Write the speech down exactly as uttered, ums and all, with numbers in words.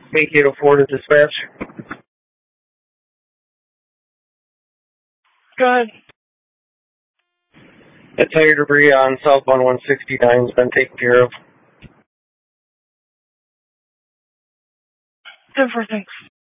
Make eight oh four to dispatch. Go ahead. The tire debris on southbound one sixty-nine has been taken care of. ten four, thanks.